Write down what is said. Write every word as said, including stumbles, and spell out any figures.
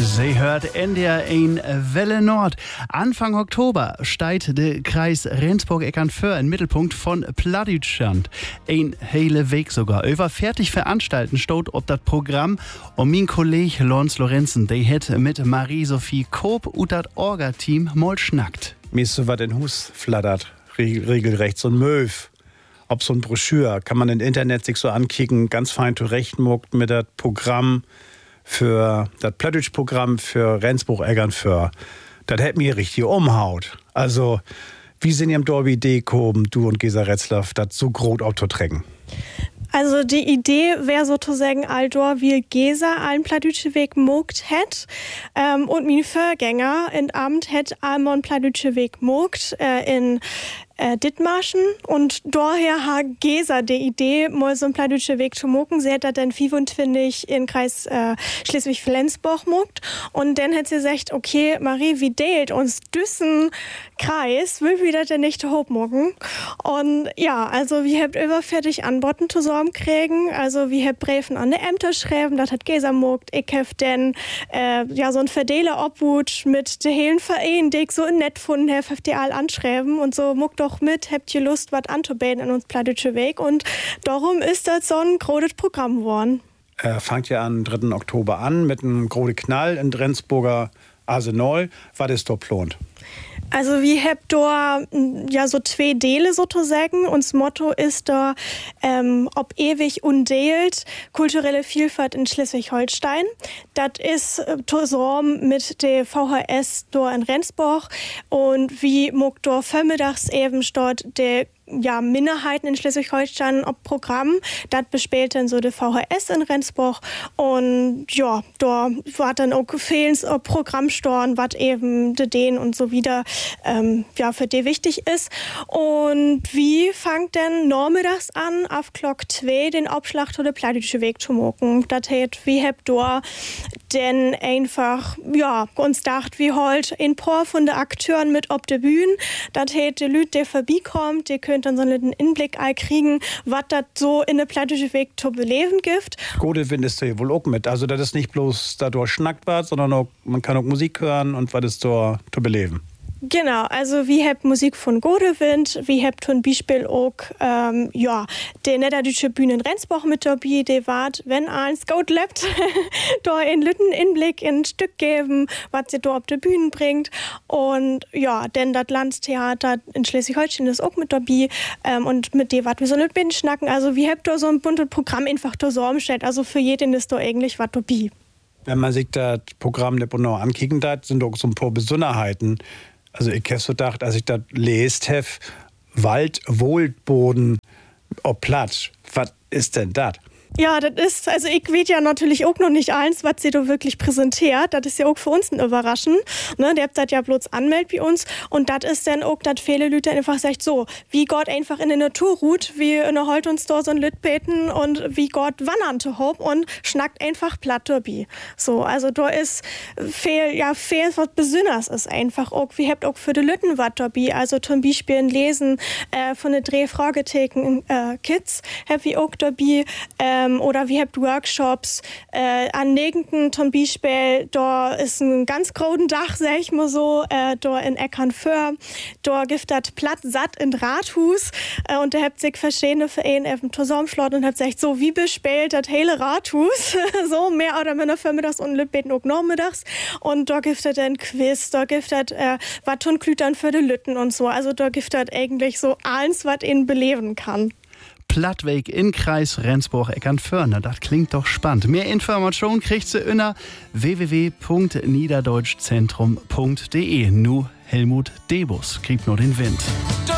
Sie hört N D R eins Welle Nord. Anfang Oktober steigt der Kreis Rendsburg-Eckernförde im Mittelpunkt von Plattdeutschland. Ein hele Weg sogar. Über fertig veranstalten steht ob das Programm. Und mein Kollege Lons Lorenzen, der hat mit Marie-Sophie Koop und das Orga-Team mal schnackt. Mir ist so was in Hus flattert, regelrecht, so ein Möw. Ob so ein Broschüre, kann man im Internet sich so ankicken, ganz fein zurechtmuckt mit das Programm für, das Plattdeutsch-Programm für Rendsburg-Eckernförde. Das hätte mir richtig umhaut. Also, wie sind ihr im Dorbi Idee gekommen, du und Gesa Retzlaff, das so groß aufzutrecken? Also die Idee wäre sozusagen Aldor wie Gesa allen Plattdeutsche Weg mogt hätt ähm, und mein Vorgänger in Amt hätt allen Plattdeutsche Weg mogt äh, in äh, Dithmarschen und daher hat Gesa die Idee, mal so einen Plattdeutsche Weg zu mogen. Sie hat das dann fünfundzwanzig in Kreis äh, Schleswig-Flensburg mogt und dann hat sie gesagt, okay, Marie, wie deilt uns düssen Kreis, will wir das denn nicht hoch mogen? Und ja, also wir habt über fertig Antworten zusammenkriegen, also wir habt Briefen an die Ämter schreiben, das hat Gesa mogt. Ich hab dann äh, ja so ein Verdeler Obhut mit der hellen Verein, die ich so nett gefunden hab, habt ihr all anschreiben und so mogt doch mit, habt ihr Lust, was anzubieten in uns Plattdeutsche Weg und darum ist das so ein großes Programm geworden. Er fängt ja am dritten Oktober an mit einem großen Knall in Rendsburger Arsenal. Was ist da geplant? Also wir haben da ja so zwei Teile sozusagen. Uns Motto ist da, ähm, ob ewig undeelt, kulturelle Vielfalt in Schleswig-Holstein. Das ist äh, zusammen mit der V H S da in Rendsburg und wie muck da vormittags eben dort der ja, Minderheiten in Schleswig-Holstein ob Programm. Das bespielt dann so der V H S in Rendsburg. Und ja, da war dann auch fehlens Programmstorn, was eben de den und so wieder ähm, ja, für die wichtig ist. Und wie fängt denn nachmittags an, auf Glock zwei den Abschlag zu der Plattdeutsche Weg zu machen? Das heißt, wie habt da denn einfach, ja, uns dacht, wie halt ein paar von den Akteuren mit auf der Bühne. Das heißt, die Leute, die vorbeikommt, die können dann so einen Inblick kriegen, was das so in der Plattdeutsche Weg zu beleben gibt. Gute findest du ja wohl auch mit. Also, das ist nicht bloß dadurch schnackt wird, sondern auch, man kann auch Musik hören und was ist da zu beleben. Genau, also wie habt Musik von Godewind, wie habt zum Beispiel auch ähm, ja, der Niederdeutsche Bühne in Rendsburg mit dabei, der wart, wenn eins gut lebt, da in Lütten Inblick in ein Stück geben, was sie da auf die Bühne bringt. Und ja, denn das Landestheater in Schleswig-Holstein ist auch mit dabei ähm, und mit dem, was wir so nicht bin schnacken. Also wie habt da so ein buntes Programm einfach da so umstellt, also für jeden ist da eigentlich was dabei. Wenn man sich das Programm nicht genau ankicken hat, sind auch so ein paar Besonderheiten. Also ich habe so gedacht, als ich das lest habe, Wald, Wohlboden, ob Platz. Was ist denn das? Ja, das ist, also ich weiß ja natürlich auch noch nicht eins, was sie da wirklich präsentiert. Das ist ja auch für uns ein Überraschen. Ne? Der habt das ja bloß anmeldet bei uns. Und das ist dann auch, dass viele Leute einfach sagt, so, wie Gott einfach in der Natur ruht, wie in der Holt uns da so ein Lüt beten und wie Gott wandern zu hob und schnackt einfach platt dabei. So, also da ist viel, ja, viel, was Besonderes ist einfach auch. Wir habt auch für die Lütten was dabei. Also zum Beispiel ein Lesen äh, von den drei Fragetheken äh, Kids hab ich auch dabei. Äh, Oder wir haben Workshops äh, an Negenden zum Beispiel, da ist ein ganz großen Dach, sag ich mal so, äh, da in Eckernförde, da gibt das Platz satt in Rathus äh, und da habt sich verschiedene Vereine auf dem zusammengeschlossen und habt gesagt, so wie bespielt das hele Rathus, so mehr oder minder vormittags und Lütbeten auch nachmittags und da gibt es dann Quiz, da gibt es äh, was tun Klütern für die Lütten und so, also da gibt es eigentlich so alles, was ihn beleben kann. Plattweg in Kreis Rendsburg-Eckernförde. Das klingt doch spannend. Mehr Informationen kriegt ihr unter w w w punkt niederdeutschzentrum punkt de. Nu Helmut Debus kriegt nur den Wind.